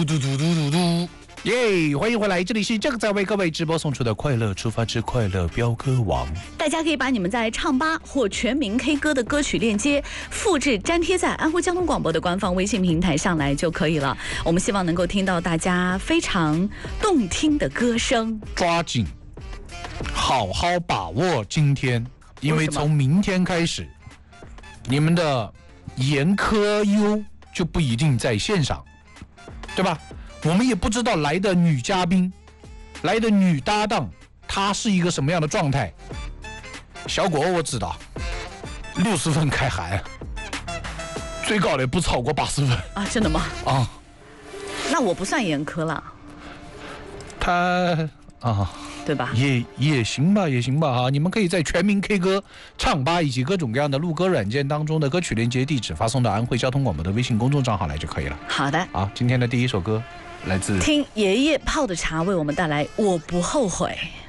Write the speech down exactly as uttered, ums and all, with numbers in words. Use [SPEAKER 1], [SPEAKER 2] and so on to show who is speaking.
[SPEAKER 1] 嘟嘟嘟嘟嘟嘟，耶！欢迎回来，这里是正在为各位直播送出的快乐出发之快乐飙歌王。
[SPEAKER 2] 大家可以把你们在唱吧或全民 K 歌的歌曲链接复制粘贴在安徽交通广播的官方微信平台上来就可以了。我们希望能够听到大家非常动听的歌声。
[SPEAKER 1] 抓紧，好好把握今天，因为从明天开始，你们的研科优就不一定在线上。对吧？我们也不知道来的女嘉宾，来的女搭档，她是一个什么样的状态。小果我知道，六十分开函，最高的不超过八十分
[SPEAKER 2] 啊！真的吗？
[SPEAKER 1] 啊，
[SPEAKER 2] 那我不算严苛了。
[SPEAKER 1] 他啊，
[SPEAKER 2] 对吧？
[SPEAKER 1] 也也行吧，也行吧哈。你们可以在全民 K 歌、唱吧以及各种各样的录歌软件当中的歌曲链接地址发送到安徽交通广播的微信公众账号来就可以了。
[SPEAKER 2] 好的。
[SPEAKER 1] 好，今天的第一首歌来自
[SPEAKER 2] 听爷爷泡的茶为我们带来《我不后悔》。